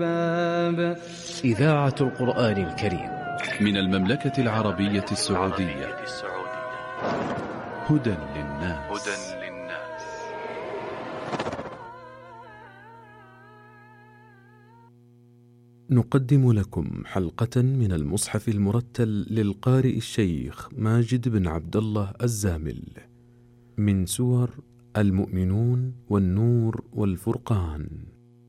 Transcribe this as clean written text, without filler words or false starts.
إذاعة القرآن الكريم من المملكة العربية السعودية. هدى للناس. نقدم لكم حلقة من المصحف المرتل للقارئ الشيخ ماجد بن عبد الله الزامل من سور المؤمنون والنور والفرقان.